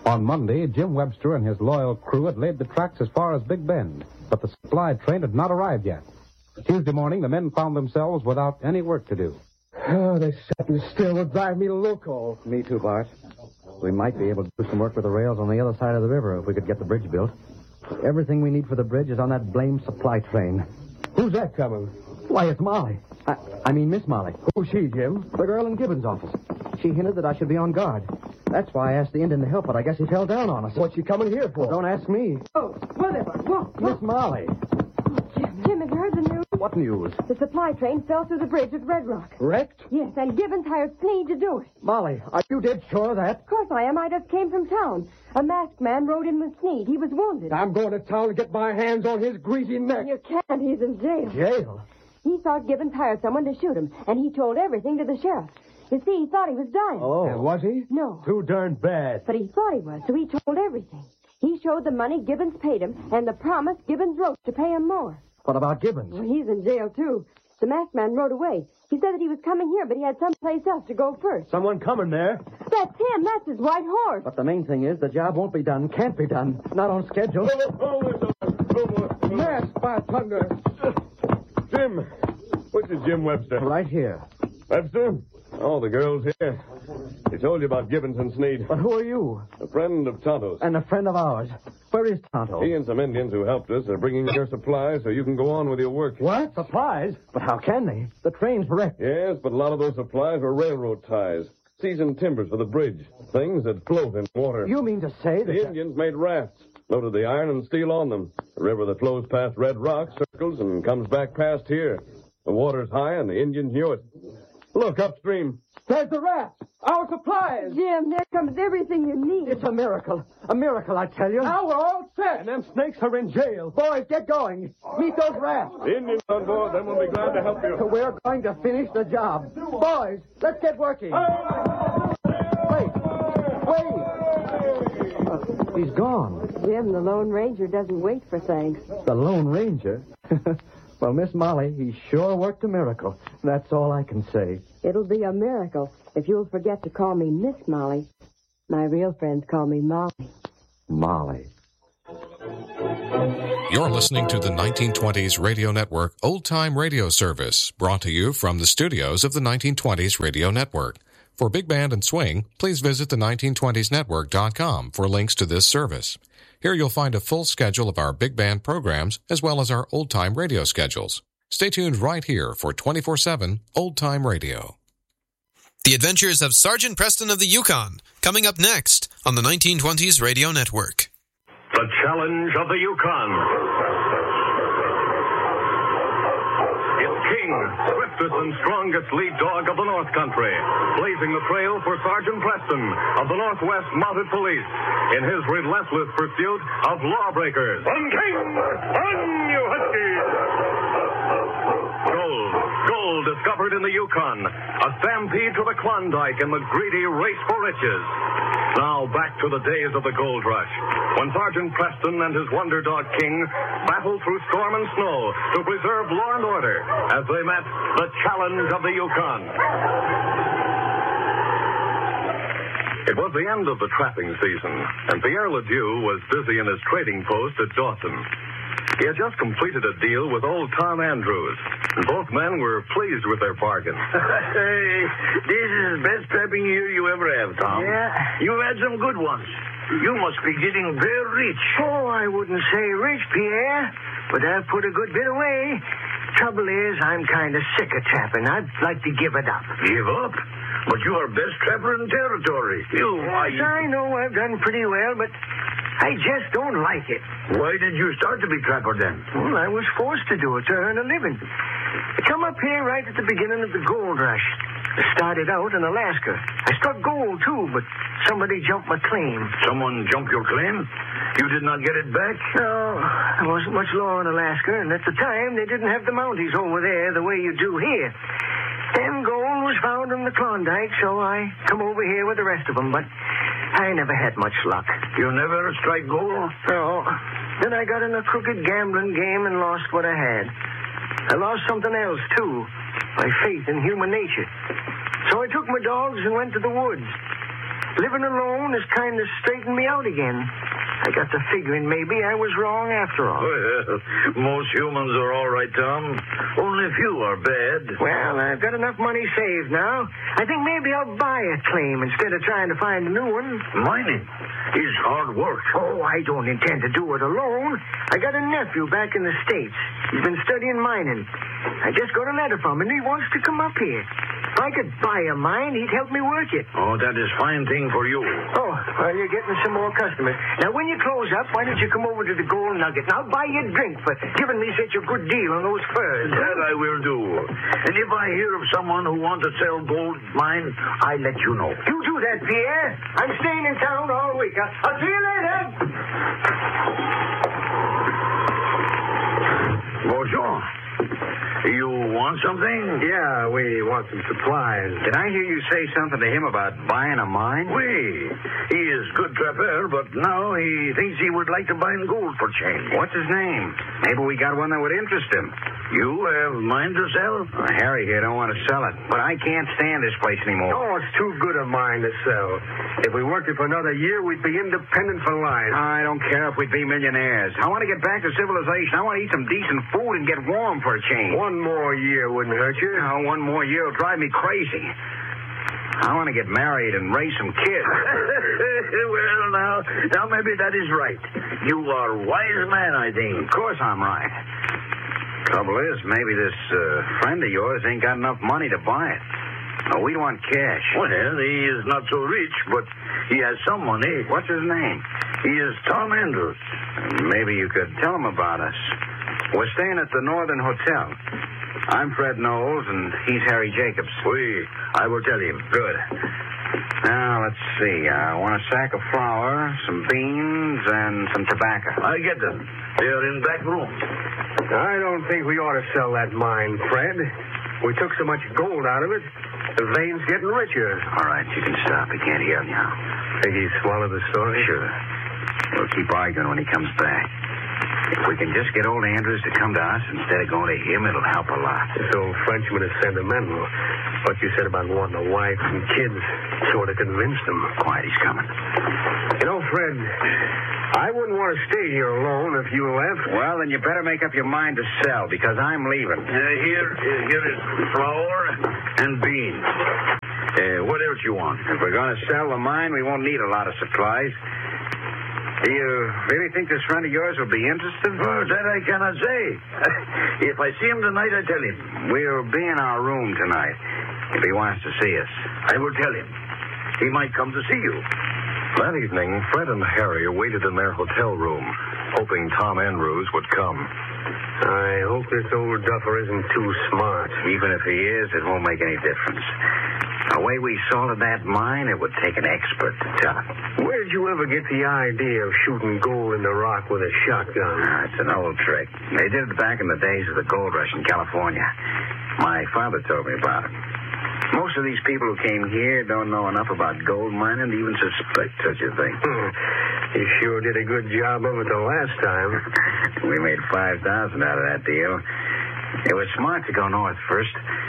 On Monday, Jim Webster and his loyal crew had laid the tracks as far as Big Bend, but the supply train had not arrived yet. Tuesday morning, the men found themselves without any work to do. Oh, they sitting still would drive me loco. Me too, Bart. We might be able to do some work with the rails on the other side of the river if we could get the bridge built. Everything we need for the bridge is on that blamed supply train. Who's that coming? Why, it's Molly. I mean Miss Molly. Who's she, Jim? The girl in Gibbons' office. She hinted that I should be on guard. That's why I asked the Indian to help, but I guess he fell down on us. What's she coming here for? Well, don't ask me. Oh, whatever. Look. Miss Molly. Jim, have you heard the news? What news? The supply train fell through the bridge at Red Rock. Wrecked? Yes, and Gibbons hired Sneed to do it. Molly, are you dead sure of that? Of course I am. I just came from town. A masked man rode in with Sneed. He was wounded. I'm going to town to get my hands on his greasy neck. You can't. He's in jail. Jail? He thought Gibbons hired someone to shoot him, and he told everything to the sheriff. You see, he thought he was dying. Oh. And was he? No. Too darn bad. But he thought he was, so he told everything. He showed the money Gibbons paid him, and the promise Gibbons wrote to pay him more. What about Gibbons? Well, he's in jail, too. The masked man rode away. He said that he was coming here, but he had someplace else to go first. Someone coming there. That's him. That's his white horse. But the main thing is the job won't be done, can't be done. Not on schedule. Mass by thunder. Jim. Which is Jim Webster? Right here. Webster? Oh, the girl's here. He told you about Gibbons and Sneed. But who are you? A friend of Tonto's. And a friend of ours. Where is Tonto? He and some Indians who helped us are bringing your supplies so you can go on with your work. What? Supplies? But how can they? The train's wrecked. Yes, but a lot of those supplies were railroad ties. Seasoned timbers for the bridge. Things that float in water. You mean to say that... The Indians made rafts. Loaded the iron and steel on them. The river that flows past Red Rock circles and comes back past here. The water's high and the Indians knew it. Look, upstream. There's the raft. Our supplies. Jim, there comes everything you need. It's a miracle. A miracle, I tell you. Now we're all set. And them snakes are in jail. Boys, get going. Meet those rafts. The Indians on board, then we'll be glad to help you. We're going to finish the job. Boys, let's get working. Wait. He's gone. Jim, the Lone Ranger doesn't wait for thanks. The Lone Ranger? Well, Miss Molly, he sure worked a miracle. That's all I can say. It'll be a miracle if you'll forget to call me Miss Molly. My real friends call me Molly. Molly. You're listening to the 1920s Radio Network Old Time Radio Service, brought to you from the studios of the 1920s Radio Network. For Big Band and Swing, please visit the 1920snetwork.com for links to this service. Here you'll find a full schedule of our big band programs as well as our old-time radio schedules. Stay tuned right here for 24/7 old-time radio. The Adventures of Sergeant Preston of the Yukon, coming up next on the 1920s Radio Network. The Challenge of the Yukon. It's King, swiftest and strongest lead dog of the North Country, blazing the trail for Sergeant Preston of the Northwest Mounted Police in his relentless pursuit of lawbreakers. On King! On, you huskies! Gold discovered in the Yukon. A stampede to the Klondike and the greedy race for riches. Now back to the days of the gold rush, when Sergeant Preston and his wonder dog King battled through storm and snow to preserve law and order as they met the Challenge of the Yukon. It was the end of the trapping season, and Pierre Ledoux was busy in his trading post at Dawson. He had just completed a deal with old Tom Andrews, and both men were pleased with their bargain. Hey, this is the best trapping year you ever have, Tom. Yeah? You've had some good ones. You must be getting very rich. Oh, I wouldn't say rich, Pierre, but I've put a good bit away. Trouble is, I'm kind of sick of trapping. I'd like to give it up. Give up? But you are best trapper in territory. Yes, I know I've done pretty well, but I just don't like it. Why did you start to be trapper then? Well, I was forced to do it to earn a living. I come up here right at the beginning of the gold rush. I started out in Alaska. I struck gold, too, but somebody jumped my claim. Someone jumped your claim? You did not get it back? No, there wasn't much law in Alaska, and at the time, they didn't have the Mounties over there the way you do here. Then gold was found in the Klondike, so I come over here with the rest of them, but I never had much luck. You never strike gold? No. Then I got in a crooked gambling game and lost what I had. I lost something else, too. My faith in human nature. So I took my dogs and went to the woods. living alone has kind of straightened me out again. I got to figuring maybe I was wrong after all. Well, most humans are all right, Tom. Only a few are bad. Well, I've got enough money saved now. I think maybe I'll buy a claim instead of trying to find a new one. Mining is hard work. Oh, I don't intend to do it alone. I got a nephew back in the States. He's been studying mining. I just got a letter from him, and he wants to come up here. If I could buy a mine, he'd help me work it. Oh, that is fine thing for you. Oh, well, you're getting some more customers. Now, when you close up, why don't you come over to the Gold Nugget, and I'll buy you a drink for giving me such a good deal on those furs. That I will do. And if I hear of someone who wants to sell gold mine, I'll let you know. You do that, Pierre. I'm staying in town all week. I'll see you later. Bonjour. You want something? Yeah, we want some supplies. Did I hear you say something to him about buying a mine? Oui. He is good trapper, but now he thinks he would like to buy gold for change. What's his name? Maybe we got one that would interest him. You have mine to sell? Harry here don't want to sell it, but I can't stand this place anymore. Oh, it's too good a mine to sell. If we worked it for another year, we'd be independent for life. I don't care if we'd be millionaires. I want to get back to civilization. I want to eat some decent food and get warm for a change. One more year wouldn't hurt you. No, one more year will drive me crazy. I want to get married and raise some kids. Well, now maybe that is right. You are a wise man, I think. Of course I'm right. Trouble is, maybe this friend of yours ain't got enough money to buy it. No, we want cash. Well, he is not so rich, but he has some money. What's his name? He is Tom Andrews. Maybe you could tell him about us. We're staying at the Northern Hotel. I'm Fred Knowles, and he's Harry Jacobs. Oui, I will tell him. Good. Now, let's see. I want a sack of flour, some beans, and some tobacco. I get them. They are in back room. I don't think we ought to sell that mine, Fred. We took so much gold out of it, the vein's getting richer. All right, you can stop. He can't hear now. Think he swallowed the story? Sure. We'll keep arguing when he comes back. If we can just get old Andrews to come to us instead of going to him, it'll help a lot. This old Frenchman is sentimental. What you said about wanting a wife and kids sort of convinced him. Quiet, he's coming. You know, Fred, I wouldn't want to stay here alone if you left. Well, then you better make up your mind to sell, because I'm leaving. Here is flour and beans. What else you want? If we're going to sell the mine, we won't need a lot of supplies. Do you really think this friend of yours will be interested? Oh, that I cannot say. If I see him tonight, I tell him. We'll be in our room tonight, if he wants to see us. I will tell him. He might come to see you. That evening, Fred and Harry waited in their hotel room, hoping Tom Andrews would come. I hope this old duffer isn't too smart. Even if he is, it won't make any difference. The way we salted that mine, it would take an expert to tell it. Where'd you ever get the idea of shooting gold in the rock with a shotgun? It's an old trick. They did it back in the days of the gold rush in California. My father told me about it. Most of these people who came here don't know enough about gold mining to even suspect such a thing. You sure did a good job of it the last time. We made $5,000 out of that deal. It was smart to go north first.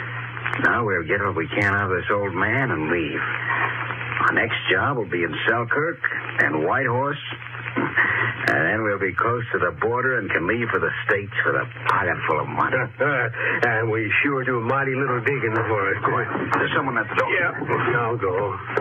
Now we'll get what we can out of this old man and leave. Our next job will be in Selkirk and Whitehorse. And then we'll be close to the border and can leave for the States with a pocket full of money. And we sure do mighty little digging for it. Quiet. There's someone at the door. Yeah, I'll go.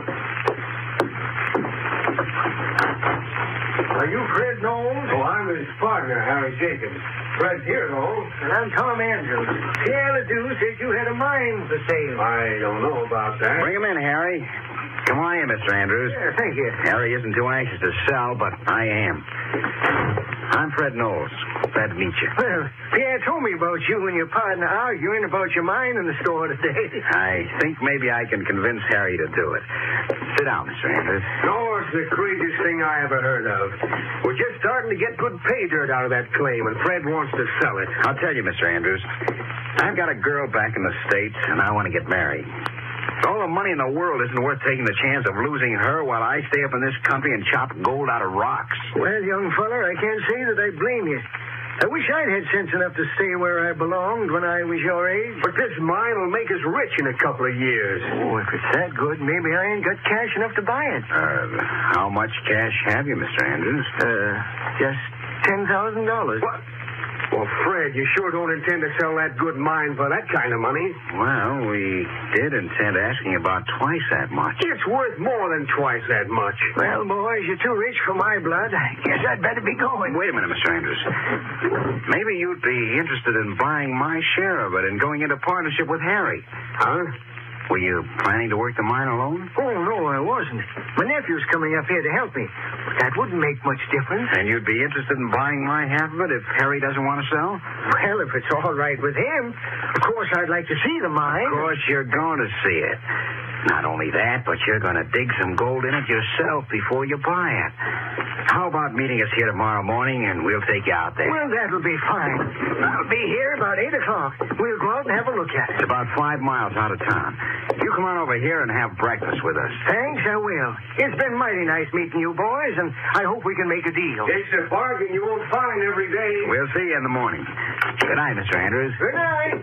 Are you Fred Knowles? Oh, I'm his partner, Harry Jacobs. Fred's here, Knowles. And I'm Tom Andrews. Pierre Ledoux said you had a mine for sale. I don't know about that. Bring him in, Harry. Come on in, Mr. Andrews. Yeah, thank you. Harry isn't too anxious to sell, but I am. I'm Fred Knowles. Glad to meet you. Well, Pierre told me about you and your partner arguing about your mine in the store today. I think maybe I can convince Harry to do it. Sit down, Mr. Andrews. No, it's the craziest thing I ever heard of. We're just starting to get good pay dirt out of that claim, and Fred wants to sell it. I'll tell you, Mr. Andrews. I've got a girl back in the States, and I want to get married. All the money in the world isn't worth taking the chance of losing her while I stay up in this country and chop gold out of rocks. Well, young feller, I can't say that I blame you. I wish I'd had sense enough to stay where I belonged when I was your age. But this mine will make us rich in a couple of years. Oh, if it's that good, maybe I ain't got cash enough to buy it. How much cash have you, Mr. Andrews? Just $10,000. What? Well, Fred, you sure don't intend to sell that good mine for that kind of money? Well, we did intend asking about twice that much. It's worth more than twice that much. Well, boys, you're too rich for my blood. I guess I'd better be going. Wait a minute, Mr. Andrews. Maybe you'd be interested in buying my share of it and going into partnership with Harry. Huh? Were you planning to work the mine alone? Oh, no, I wasn't. My nephew's coming up here to help me. But that wouldn't make much difference. And you'd be interested in buying my half of it if Harry doesn't want to sell? Well, if it's all right with him, of course I'd like to see the mine. Of course you're going to see it. Not only that, but you're going to dig some gold in it yourself before you buy it. How about meeting us here tomorrow morning, and we'll take you out there? Well, that'll be fine. I'll be here about 8 o'clock. We'll go out and have a look at it. It's about 5 miles out of town. You come on over here and have breakfast with us. Thanks, I will. It's been mighty nice meeting you boys, and I hope we can make a deal. It's a bargain you won't find every day. We'll see you in the morning. Good night, Mr. Andrews. Good night.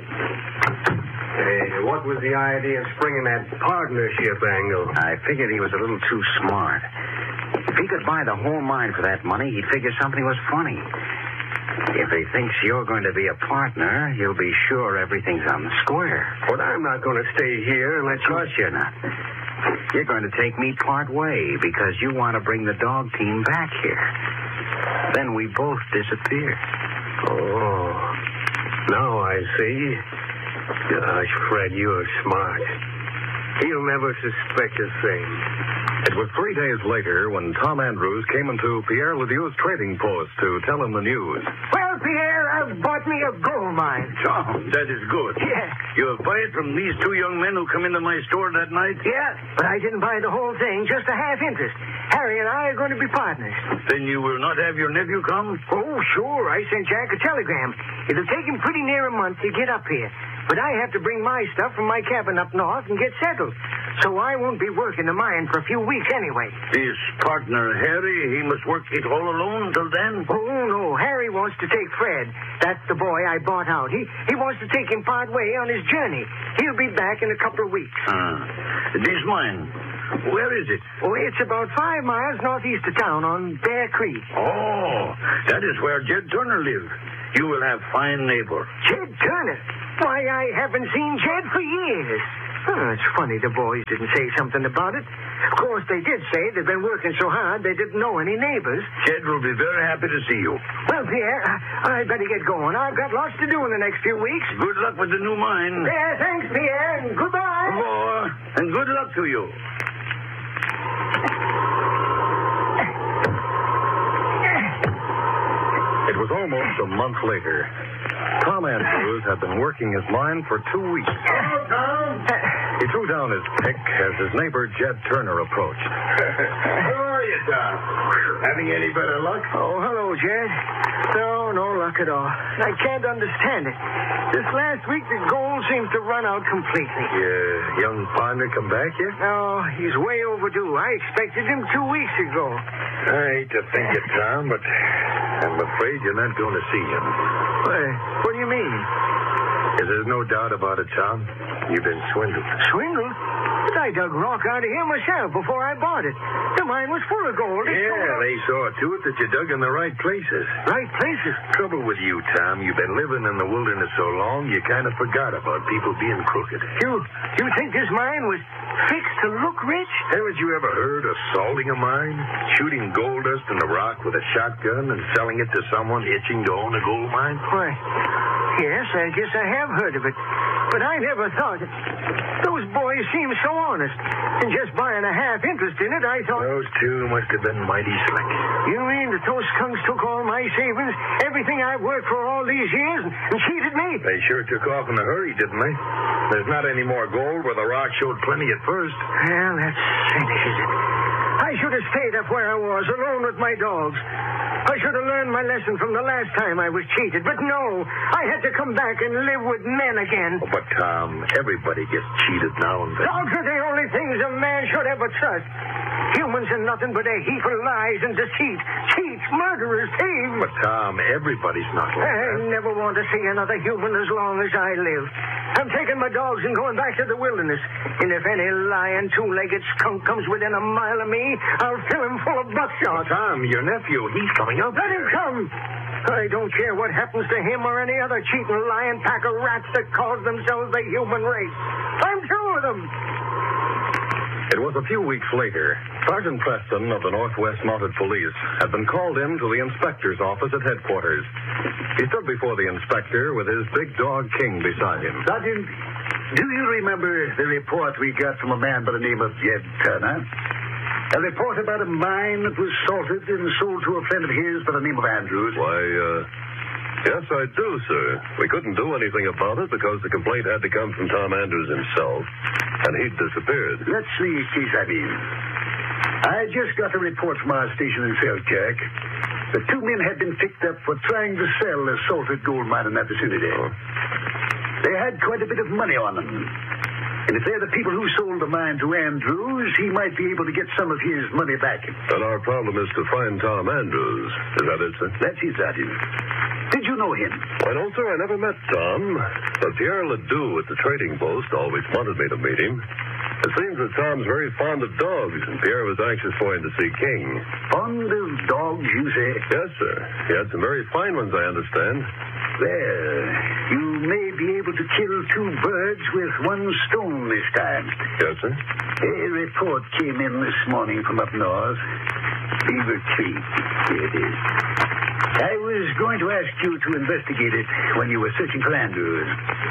Hey, what was the idea of springing that partnership angle? I figured he was a little too smart. If he could buy the whole mine for that money, he'd figure something was funny. If he thinks you're going to be a partner, he'll be sure everything's on the square. But I'm not going to stay here unless Of course you're not. You're going to take me part way because you want to bring the dog team back here. Then we both disappear. Oh, now I see. Gosh, Fred, you're smart. He'll never suspect a thing. It was 3 days later when Tom Andrews came into Pierre Ledieu's trading post to tell him the news. Well, Pierre, I've bought me a gold mine. Tom, that is good. Yeah. You have bought it from these two young men who come into my store that night? Yeah, but I didn't buy the whole thing, just a half interest. Harry and I are going to be partners. Then you will not have your nephew come? Oh, sure. I sent Jack a telegram. It'll take him pretty near a month to get up here. But I have to bring my stuff from my cabin up north and get settled. So I won't be working the mine for a few weeks anyway. His partner, Harry, he must work it all alone till then? Oh, no. Harry wants to take Fred. That's the boy I bought out. He wants to take him part way on his journey. He'll be back in a couple of weeks. This mine, where is it? Oh, it's about 5 miles northeast of town on Bear Creek. Oh, that is where Jed Turner lives. You will have fine neighbor. Jed Turner? Why, I haven't seen Jed for years. Oh, it's funny the boys didn't say something about it. Of course, they did say they've been working so hard they didn't know any neighbors. Jed will be very happy to see you. Well, Pierre, I better get going. I've got lots to do in the next few weeks. Good luck with the new mine. Yeah, thanks, Pierre, and goodbye. Au revoir, and good luck to you. It was almost a month later. Tom Andrews had been working his mine for 2 weeks. Hello, Tom. He threw down his pick as his neighbor Jed Turner approached. How are you, Tom? Having any better luck? Oh, hello, Jed. No luck at all. I can't understand it. This last week, the gold seems to run out completely. Your young partner come back yet? No, he's way overdue. I expected him 2 weeks ago. I hate to think it, Tom, but I'm afraid you're not going to see him. What do you mean? There's no doubt about it, Tom. You've been swindled. Swindled? But I dug rock out of here myself before I bought it. The mine was full of gold. Yeah, they saw to it that you dug in the right places. Right places? Trouble with you, Tom, you've been living in the wilderness so long, you kind of forgot about people being crooked. You think this mine was fixed to look rich? Haven't you ever heard of salting a mine? Shooting gold dust in the rock with a shotgun and selling it to someone itching to own a gold mine? Why, yes, I guess I have heard of it. But I never thought it. Those boys seem so honest. And just buying a half interest in it, I thought... Those two must have been mighty slick. You mean that those skunks took all my savings, everything I've worked for all these years, and cheated me? They sure took off in a hurry, didn't they? There's not any more gold where the rock showed plenty at first. Well, that finishes it. I should have stayed up where I was, alone with my dogs. I should have learned my lesson from the last time I was cheated. But no, I had to come back and live with men again. Oh, but, Tom, everybody gets cheated now and then. Dogs are the only things a man should ever trust. Humans are nothing but a heap of lies and deceit. Cheats, murderers, thieves. But, Tom, everybody's not like I that. never want to see another human as long as I live. I'm taking my dogs and going back to the wilderness. And if any lying, two-legged skunk comes within a mile of me, I'll fill him full of buckshot. Tom, your nephew, he's coming up. Let him come. I don't care what happens to him or any other cheating, lying pack of rats that calls themselves the human race. I'm through with them. It was a few weeks later. Sergeant Preston of the Northwest Mounted Police had been called in to the inspector's office at headquarters. He stood before the inspector with his big dog King beside him. Sergeant, do you remember the report we got from a man by the name of Jed Turner? A report about a mine that was salted and sold to a friend of his by the name of Andrews. Why, yes, I do, sir. We couldn't do anything about it because the complaint had to come from Tom Andrews himself, and he'd disappeared. That's the case I mean. I just got a report from our station in Selkirk. The two men had been picked up for trying to sell a salted gold mine in that vicinity. Oh. They had quite a bit of money on them. And if they're the people who sold the mine to Andrews, he might be able to get some of his money back. And our problem is to find Tom Andrews. Is that it, sir? That's it, Sergeant. Did you know him? Why, no, sir, I never met Tom. But Pierre Ledoux at the trading post always wanted me to meet him. It seems that Tom's very fond of dogs, and Pierre was anxious for him to see King. Fond of dogs, you say? Yes, sir. He had some very fine ones, I understand. Well, you may be able to kill two birds with one stone this time. Yes, sir. A report came in this morning from up north. Beaver Creek. Here it is. I was going to ask you to investigate it when you were searching for Andrews.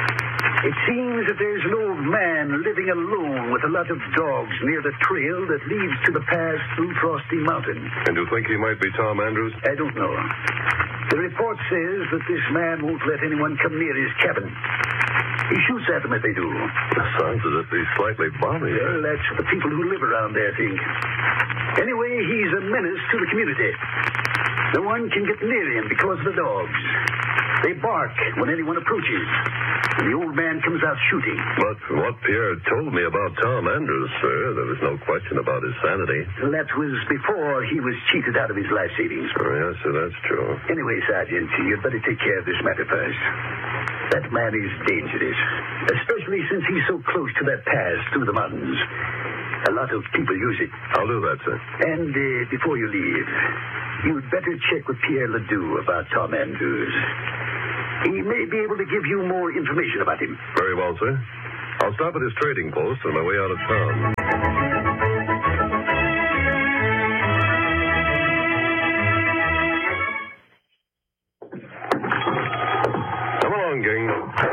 It seems that there's an old man living alone with a lot of dogs near the trail that leads to the pass through Frosty Mountain. And you think he might be Tom Andrews? I don't know. The report says that this man won't let anyone come near his cabin. He shoots at them if they do. Sounds as if he's slightly balmy. Well, that's what the people who live around there think. Anyway, he's a menace to the community. No one can get near him because of the dogs. They bark when anyone approaches. And the old man comes out shooting. But from what Pierre told me about Tom Andrews, sir, there was no question about his sanity. That was before he was cheated out of his life savings. Oh, yes, sir, that's true. Anyway, Sergeant, you'd better take care of this matter first. That man is dangerous, especially since he's so close to that pass through the mountains. A lot of people use it. I'll do that, sir. And before you leave, you'd better check with Pierre Ledoux about Tom Andrews. He may be able to give you more information about him. Very well, sir. I'll stop at his trading post on my way out of town. Come along, King.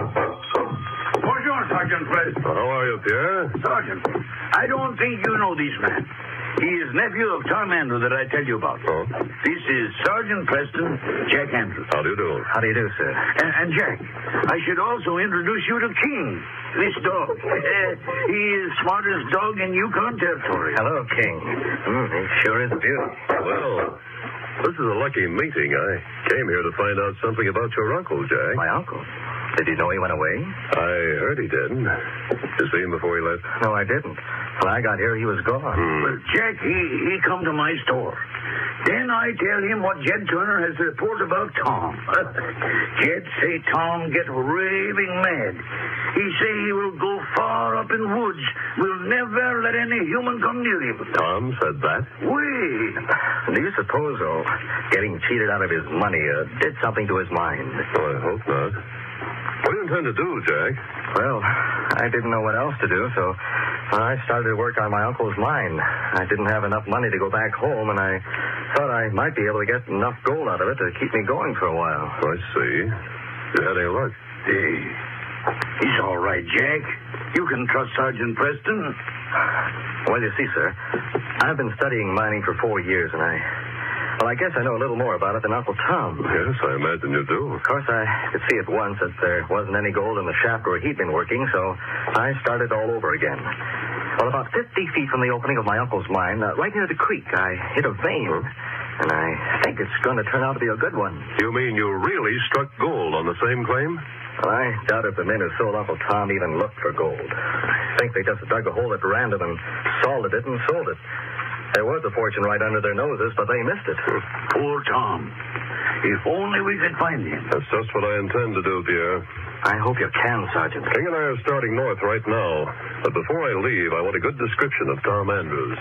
Bonjour, Sergeant Preston. How are you, Pierre? Sergeant, I don't think you know this man. He is nephew of Tom Andrews that I tell you about. Oh? This is Sergeant Preston, Jack Andrews. How do you do? How do you do, sir? And Jack, I should also introduce you to King, this dog. He is smartest dog in Yukon Territory. Hello, King. He sure is a beauty. Well, this is a lucky meeting. I came here to find out something about your uncle, Jack. My uncle? Did you know he went away? I heard he did. You see him before he left? No, I didn't. When I got here, he was gone. Well, Jack, he come to my store. Then I tell him what Jed Turner has reported about Tom. Jed say Tom get raving mad. He say he will go far up in woods. Will never let any human come near him. Tom said that? Wait. Do you suppose, getting cheated out of his money did something to his mind? Oh, I hope not. What do you intend to do, Jack? Well, I didn't know what else to do, so I started to work on my uncle's mine. I didn't have enough money to go back home, and I thought I might be able to get enough gold out of it to keep me going for a while. I see. You had any luck? Hey, he's all right, Jack. You can trust Sergeant Preston. Well, you see, sir, I've been studying mining for 4 years, and I guess I know a little more about it than Uncle Tom. Yes, I imagine you do. Of course, I could see at once that there wasn't any gold in the shaft where he'd been working, so I started all over again. Well, about 50 feet from the opening of my uncle's mine, right near the creek, I hit a vein. And I think it's going to turn out to be a good one. You mean you really struck gold on the same claim? Well, I doubt if the men who sold Uncle Tom even looked for gold. I think they just dug a hole at random and salted it and sold it. There was a fortune right under their noses, but they missed it. Poor Tom. If only we could find him. That's just what I intend to do, Pierre. I hope you can, Sergeant. King and I are starting north right now. But before I leave, I want a good description of Tom Andrews.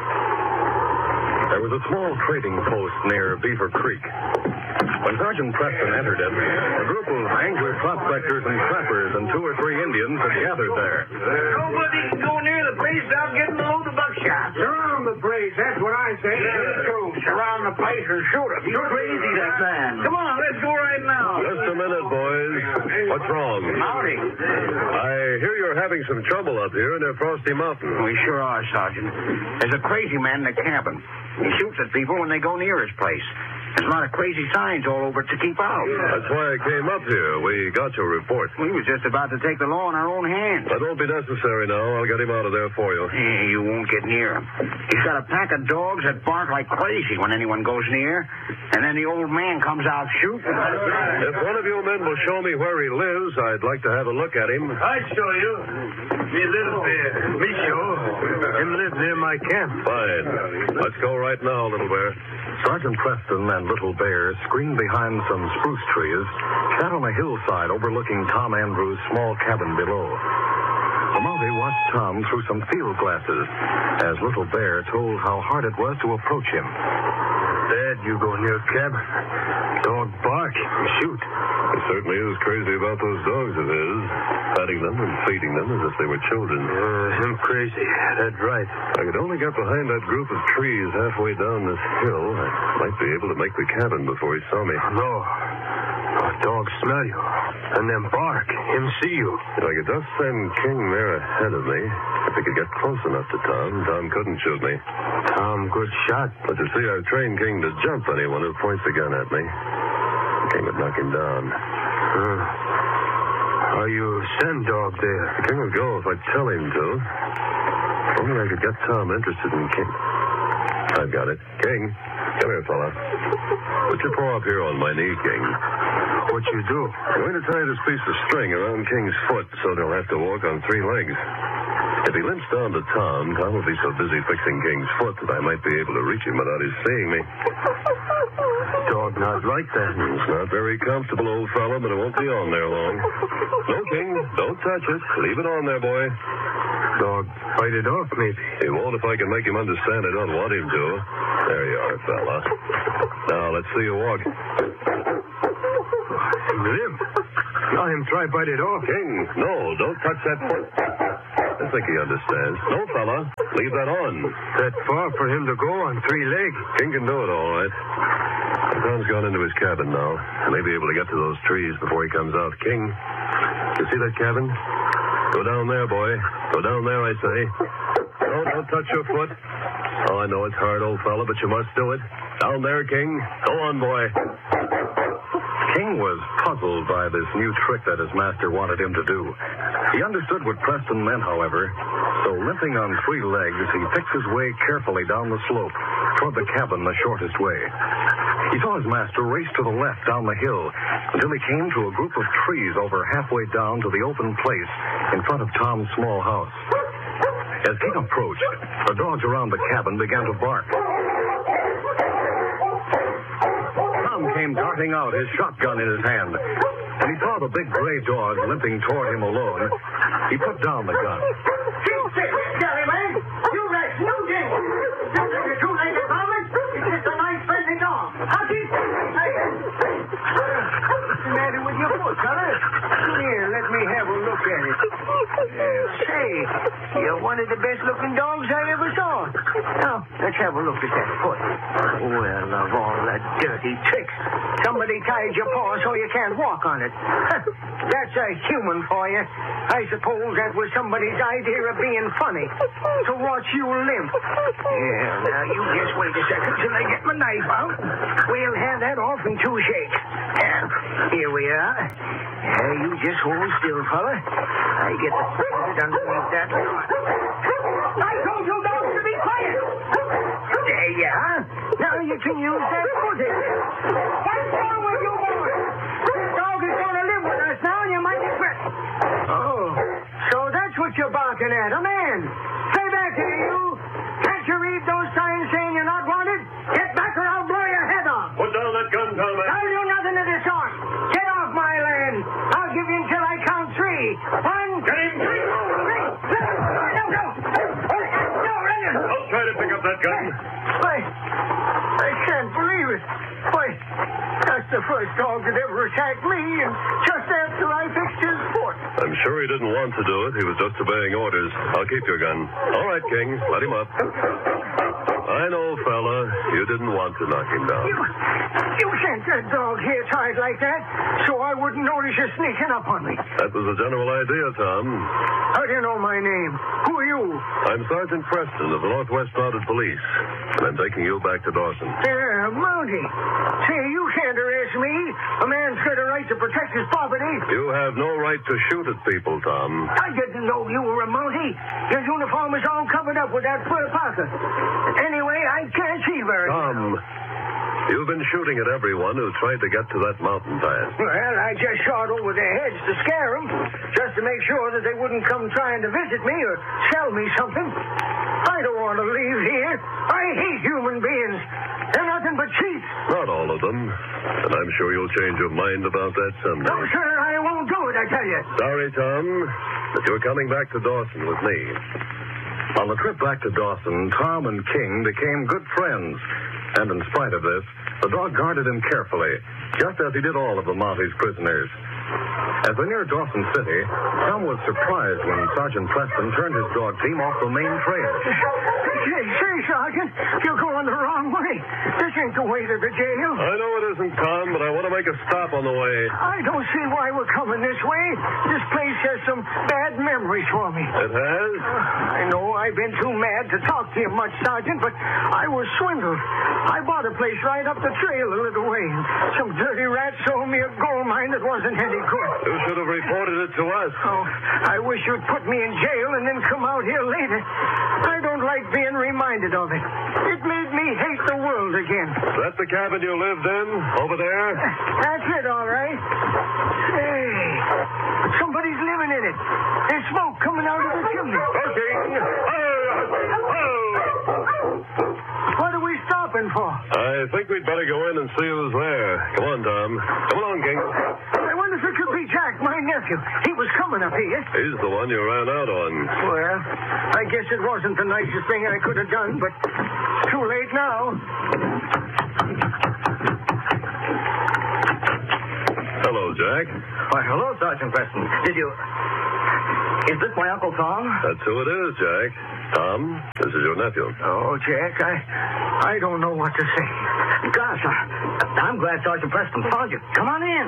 There was a small trading post near Beaver Creek. When Sergeant Preston entered it, a group of angry prospectors and trappers and 2 or 3 Indians had gathered there. Nobody can go near the place without getting a load of buckshot. Surround the place, that's what I say. Yeah, true. Surround the place or shoot him. You're crazy, that man. Come on, let's go right now. Just a minute, boys. What's wrong? Howdy. I hear you're having some trouble up here near Frosty Mountain. We sure are, Sergeant. There's a crazy man in the cabin. He shoots at people when they go near his place. There's a lot of crazy signs all over to keep out. That's why I came up here. We got your report. We was just about to take the law in our own hands. That won't be necessary now. I'll get him out of there for you. You won't get near him. He's got a pack of dogs that bark like crazy when anyone goes near. And then the old man comes out shooting. If one of you men will show me where he lives, I'd like to have a look at him. I'd show you. Me little bear. Me show. Him live near my camp. Fine. Let's go right now, Little Bear. Sergeant Preston and Little Bear, screened behind some spruce trees, sat on a hillside overlooking Tom Andrews' small cabin below. The Mountie watched Tom through some field glasses as Little Bear told how hard it was to approach him. Dad, you go near cabin. Dog bark. You shoot. He certainly is crazy about those dogs of his, patting them and feeding them as if they were children. Him crazy. That's right. I could only get behind that group of trees halfway down this hill. I might be able to make the cabin before he saw me. No. Dogs smell you. And them bark. Him see you. If I could just send King there ahead of me, if he could get close enough to Tom couldn't shoot me. Tom, good shot. But you see, I've trained King to jump anyone who points a gun at me. King would knock him down. How you send dog there? King would go if I tell him to. If only I could get Tom interested in King. I've got it. King, come here, fella. Put your paw up here on my knee, King. What you do? I'm going to tie this piece of string around King's foot so they'll have to walk on 3 legs. If he limps down to Tom will be so busy fixing King's foot that I might be able to reach him without his seeing me. Dog not like that. It's not very comfortable, old fellow, but it won't be on there long. No, King, don't touch it. Leave it on there, boy. Dog fight it off, maybe. He won't if I can make him understand I don't want him to. There you are, fella. Now, let's see you walk. Limp. Now him try bite it off. King, no, don't touch that foot. I think he understands. No, fella, leave that on. That far for him to go on 3 legs. King can do it all right. Tom's gone into his cabin now. He may be able to get to those trees before he comes out. King, you see that cabin? Go down there, boy. Go down there, I say. No, don't touch your foot. Oh, I know it's hard, old fella, but you must do it. Down there, King. Go on, boy. King was puzzled by this new trick that his master wanted him to do. He understood what Preston meant, however, so limping on 3 legs, he picked his way carefully down the slope toward the cabin the shortest way. He saw his master race to the left down the hill until he came to a group of trees over halfway down to the open place in front of Tom's small house. As King approached, the dogs around the cabin began to bark. Came darting out, his shotgun in his hand, and he saw the big gray dog limping toward him alone. He put down the gun. Jelly man, you rest, no game. You're too late to comment. It's just a nice friendly dog. I'll keep it. What's the matter with your foot, fella? Here, let me have a look at it. Say, you're one of the best-looking dogs I ever saw. Now, let's have a look at that foot. Well, of all the dirty tricks. Somebody tied your paw so you can't walk on it. That's a human for you. I suppose that was somebody's idea of being funny. To watch you limp. Yeah, now you just wait a second till I get my knife out. We'll have that off in 2 shakes. Here we are. You just hold still, fella. I get the foot underneath that. I told you dogs to be quiet. There you are. Now you can use that foot again. What's wrong with you, boy? This dog is going to live with us now, and you might regret it. Oh, so that's what you're barking at, a man. Say back here, you. Can't you read those signs it. Why, that's the first dog that ever attacked me, and just after I fixed his foot. I'm sure he didn't want to do it. He was just obeying orders. I'll keep your gun. All right, King. Let him up. I know, fella. You didn't want to knock him down. You sent that dog here tied like that so I wouldn't notice you sneaking up on me. That was the general idea, Tom. How do you know my name? Who are you? I'm Sergeant Preston of the Northwest Mounted Police, and I'm taking you back to Dawson. Yeah, Mountie. Say, you can't arrest me. A man's got a right to protect his property. You have no right to shoot at people, Tom. I didn't know you were a Mountie. Your uniform is all covered up with that fur pocket. Anyway, I can't see very well. Tom, you've been shooting at everyone who tried to get to that mountain pass. Well, I just shot over their heads to scare them, just to make sure that they wouldn't come trying to visit me or sell me something. I don't want to leave here. I hate human beings. They're nothing but cheats. Not all of them. And I'm sure you'll change your mind about that someday. No, sir, I won't do it, I tell you. Sorry, Tom, but you're coming back to Dawson with me. On the trip back to Dawson, Tom and King became good friends. And in spite of this, the dog guarded him carefully, just as he did all of the Mountie's prisoners. As they neared Dawson City, Tom was surprised when Sergeant Preston turned his dog team off the main trail. Say, Sergeant, you're going the wrong way. This ain't the way to the jail. I know it isn't, Tom, but I want to make a stop on the way. I don't see why we're coming this way. This place has some bad memories for me. It has? I know I've been too mad to talk to you much, Sergeant, but I was swindled. I bought a place right up the trail a little way. Some dirty rat sold me a gold mine that wasn't any good. You should have reported it to us. Oh, I wish you'd put me in jail and then come out here later. I don't like being reminded of it. It made me hate the world again. Is that the cabin you lived in, over there? That's it, all right. Hey, somebody's living in it. There's smoke coming out of the chimney. What are we stopping for? I think we'd better go in and see who's there. Come on, Tom. Come along, King. I wonder if it could be Jack, my nephew. He was coming up here. He's the one you ran out on. Well, I guess it wasn't the nicest thing I could have done, but too late now. Hello, Jack. Why, hello, Sergeant Preston. Is this my Uncle Tom? That's who it is, Jack. Tom, this is your nephew. Oh, Jack, I don't know what to say. Gosh, I'm glad Sergeant Preston found you. Come on in.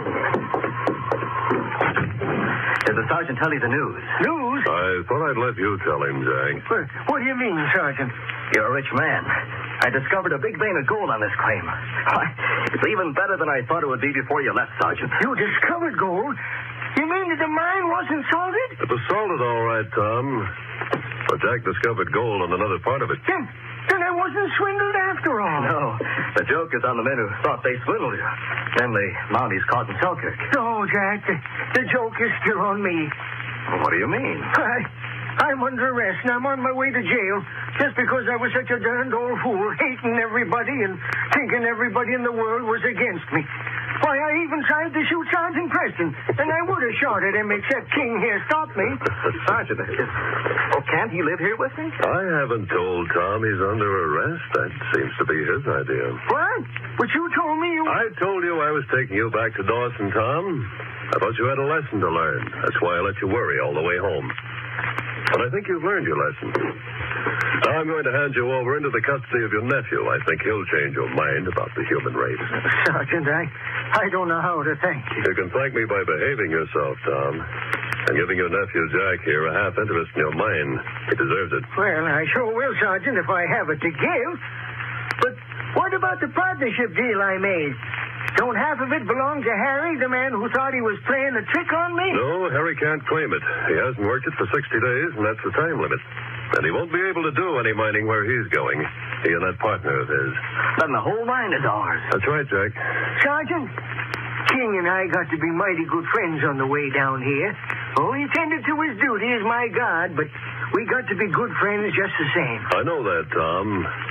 Did the sergeant tell you the news? News? I thought I'd let you tell him, Jack. What do you mean, Sergeant? You're a rich man. I discovered a big vein of gold on this claim. It's even better than I thought it would be before you left, Sergeant. You discovered gold? You mean that the mine wasn't salted? It was salted, all right, Tom. But Jack discovered gold on another part of it. Then I wasn't swindled after all. No. The joke is on the men who thought they swindled you. Namely, Mounties caught in Selkirk. No, Jack. The joke is still on me. What do you mean? I'm under arrest, and I'm on my way to jail just because I was such a darned old fool, hating everybody and thinking everybody in the world was against me. Why, I even tried to shoot Sergeant Preston, and I would have shot at him except King here stopped me. Sergeant, can't he live here with me? I haven't told Tom he's under arrest. That seems to be his idea. What? But you told me you... I told you I was taking you back to Dawson, Tom. I thought you had a lesson to learn. That's why I let you worry all the way home. But I think you've learned your lesson. Now I'm going to hand you over into the custody of your nephew. I think he'll change your mind about the human race. Sergeant, I don't know how to thank you. You can thank me by behaving yourself, Tom. And giving your nephew Jack here a half interest in your mine. He deserves it. Well, I sure will, Sergeant, if I have it to give. But what about the partnership deal I made? Don't half of it belong to Harry, the man who thought he was playing a trick on me? No, Harry can't claim it. He hasn't worked it for 60 days, and that's the time limit. And he won't be able to do any mining where he's going. He and that partner of his. Then the whole mine is ours. That's right, Jack. Sergeant, King and I got to be mighty good friends on the way down here. Oh, he tended to his duty as my guard, but we got to be good friends just the same. I know that, Tom.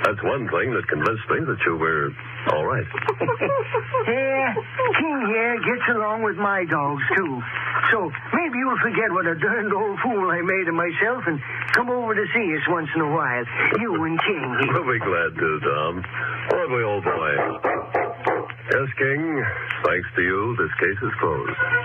That's one thing that convinced me that you were all right. Yeah, King here gets along with my dogs, too. So maybe you'll forget what a darned old fool I made of myself and come over to see us once in a while. You and King. We'll be glad to, Tom. Won't we, old boy? Yes, King. Thanks to you, this case is closed.